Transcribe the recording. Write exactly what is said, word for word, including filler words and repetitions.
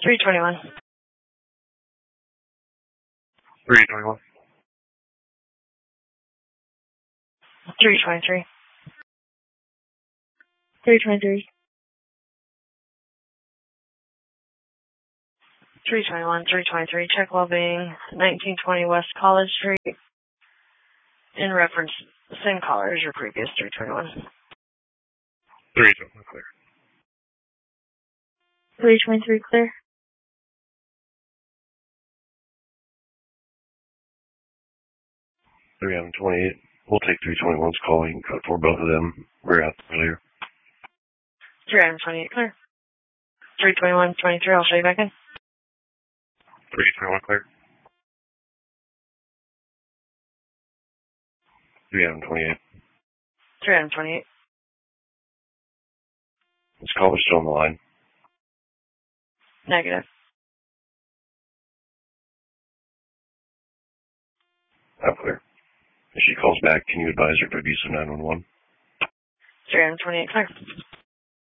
three twenty-one. three twenty-one. three twenty-three. three twenty-three. three twenty-one, three twenty-three. Check well-being, nineteen twenty West College Street. In reference, the same caller as your previous three twenty-one. three twenty-one, clear. three twenty-three, clear. three twenty-eight. We'll take three twenty-one's call. You can cut for both of them. We're out earlier. three twenty-eight, clear. three twenty-one, twenty-three, I'll show you back in. three twenty-one, clear. three twenty-eight. three twenty-eight. This call is still on the line. Negative. I'm clear. If she calls back, can you advise her to Visa nine one one? three twenty-eight, clear.